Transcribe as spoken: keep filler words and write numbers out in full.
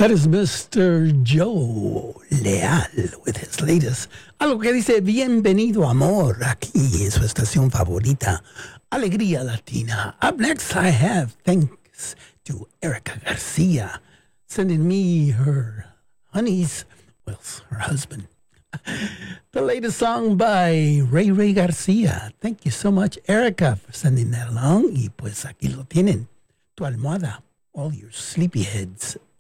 That is mister Joe Leal with his latest. Algo que dice, bienvenido amor, aquí en su estación favorita, Alegría Latina. Up next I have thanks to Erica Garcia, sending me her honey's, well, her husband. The latest song by Ray Ray Garcia. Thank you so much, Erica, for sending that along. Y pues aquí lo tienen, tu almohada, all your sleepyheads